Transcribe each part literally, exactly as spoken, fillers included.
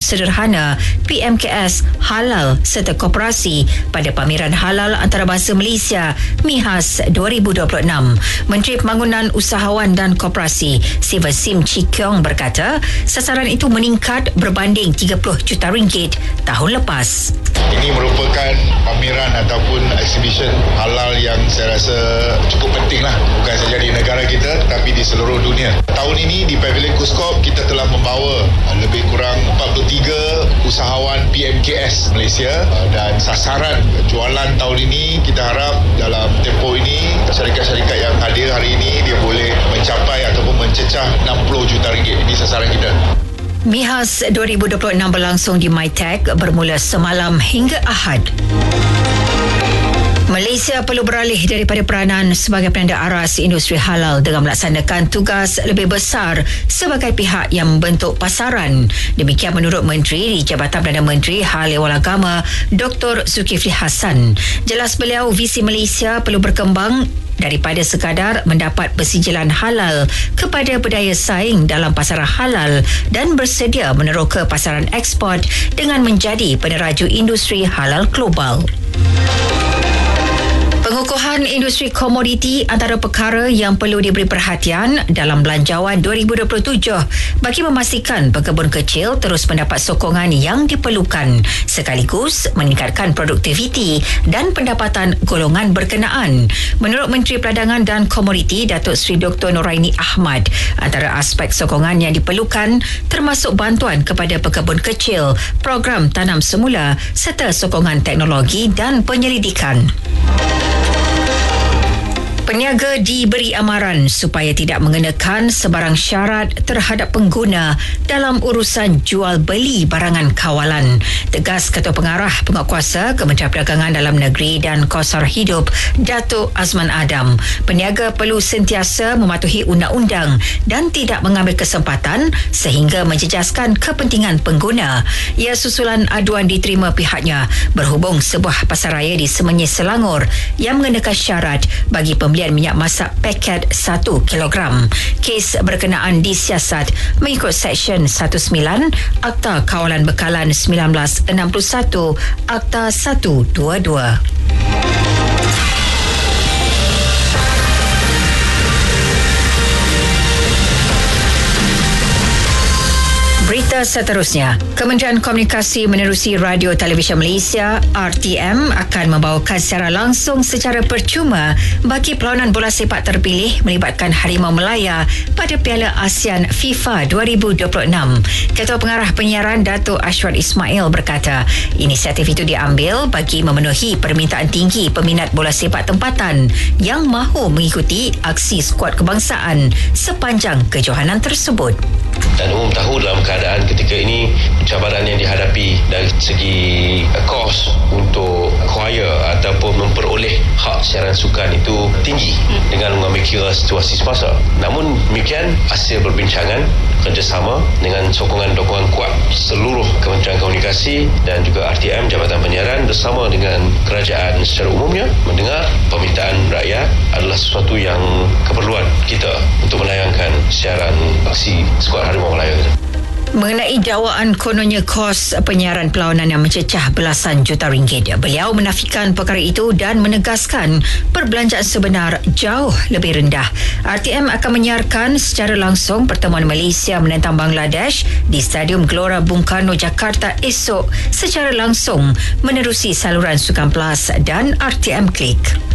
sederhana P M K S Halal serta Koperasi pada Pameran Halal Antarabangsa Malaysia MIHAS dua ribu dua puluh enam. Menteri Pembangunan Usahawan dan Koperasi Siva Sim Chee Kiong berkata sasaran itu meningkat berbanding tiga puluh juta ringgit tahun lepas. Ini merupakan pameran ataupun exhibition halal yang saya rasa cukup penting lah, bukan saja di negara kita tetapi di seluruh dunia. Tahun ini di Pavilion Kuskop kita telah membawa lebih kurang empat puluh tiga usahawan P M K S Malaysia, dan sasaran jualan tahun ini kita harap dalam tempoh ini syarikat-syarikat yang hadir hari ini dia boleh mencapai ataupun mencecah enam puluh juta ringgit. Ini sasaran kita. MIHAS dua ribu dua puluh enam berlangsung di MyTech bermula semalam hingga Ahad. Malaysia perlu beralih daripada peranan sebagai penanda aras industri halal dengan melaksanakan tugas lebih besar sebagai pihak yang membentuk pasaran. Demikian menurut Menteri di Jabatan Perdana Menteri Hal Ehwal Agama Doktor Zulkifli Hassan. Jelas beliau visi Malaysia perlu berkembang daripada sekadar mendapat persijilan halal kepada berdaya saing dalam pasaran halal dan bersedia meneroka pasaran ekspor dengan menjadi peneraju industri halal global. Pengukuhan industri komoditi antara perkara yang perlu diberi perhatian dalam Belanjawan dua ribu dua puluh tujuh bagi memastikan pekebun kecil terus mendapat sokongan yang diperlukan sekaligus meningkatkan produktiviti dan pendapatan golongan berkenaan. Menurut Menteri Perdagangan dan Komoditi Datuk Seri Doktor Noraini Ahmad, antara aspek sokongan yang diperlukan termasuk bantuan kepada pekebun kecil, program tanam semula serta sokongan teknologi dan penyelidikan. Peniaga diberi amaran supaya tidak mengenakan sebarang syarat terhadap pengguna dalam urusan jual beli barangan kawalan. Tegas Ketua Pengarah Penguatkuasa Kementerian Perdagangan Dalam Negeri dan Kosar Hidup Datuk Azman Adam. Peniaga perlu sentiasa mematuhi undang-undang dan tidak mengambil kesempatan sehingga menjejaskan kepentingan pengguna. Ia susulan aduan diterima pihaknya berhubung sebuah pasaraya di Semenyih Selangor yang mengenakan syarat bagi pembeli minyak masak paket satu kilogram. Kes berkenaan disiasat mengikut Seksyen sembilan belas Akta Kawalan Bekalan seribu sembilan ratus enam puluh satu Akta seratus dua puluh dua. Berita seterusnya, Kementerian Komunikasi menerusi Radio Televisyen Malaysia R T M akan membawakan secara langsung secara percuma bagi perlawanan bola sepak terpilih melibatkan Harimau Melaya pada Piala ASEAN FIFA dua ribu dua puluh enam. Ketua Pengarah Penyiaran Datuk Ashwat Ismail berkata, inisiatif itu diambil bagi memenuhi permintaan tinggi peminat bola sepak tempatan yang mahu mengikuti aksi skuad kebangsaan sepanjang kejohanan tersebut. Dan umum tahu dalam keadaan ketika ini cabaran yang dihadapi dari segi kos untuk acquire ataupun memperoleh hak siaran sukan itu tinggi dengan mengambil kira situasi semasa. Namun demikian, hasil perbincangan kerjasama dengan sokongan-dokongan kuat seluruh Kementerian Komunikasi dan juga R T M Jabatan Penyiaran bersama dengan kerajaan secara umumnya mendengar permintaan rakyat adalah sesuatu yang keperluan kita untuk melayangkan siaran aksi skuad Harimau Melaya itu. Mengenai dakwaan kononnya kos penyiaran perlawanan yang mencecah belasan juta ringgit, beliau menafikan perkara itu dan menegaskan perbelanjaan sebenar jauh lebih rendah. R T M akan menyiarkan secara langsung pertemuan Malaysia menentang Bangladesh di Stadium Gelora Bung Karno, Jakarta esok secara langsung menerusi saluran Sukan Plus dan R T M Klik.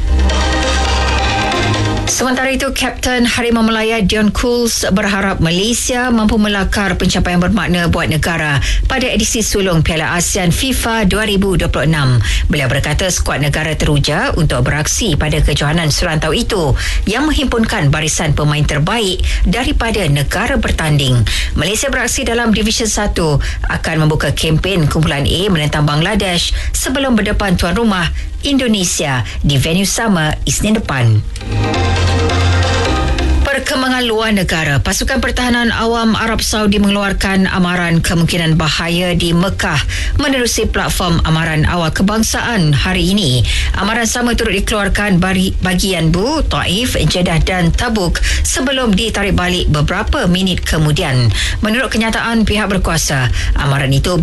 Sementara itu, Kapten Harimau Melaya Dion Cools berharap Malaysia mampu melakar pencapaian bermakna buat negara pada edisi sulung Piala ASEAN FIFA dua ribu dua puluh enam. Beliau berkata skuad negara teruja untuk beraksi pada kejohanan serantau itu yang menghimpunkan barisan pemain terbaik daripada negara bertanding. Malaysia beraksi dalam Division satu akan membuka kempen kumpulan A menentang Bangladesh sebelum berdepan tuan rumah Indonesia di venue sama Isnin depan. Perkembangan luar negara, Pasukan Pertahanan Awam Arab Saudi mengeluarkan amaran kemungkinan bahaya di Mekah menerusi platform amaran awal kebangsaan hari ini. Amaran sama turut dikeluarkan bagi Yanbu, Taif, Jeddah dan Tabuk sebelum ditarik balik beberapa minit kemudian. Menurut kenyataan pihak berkuasa, amaran itu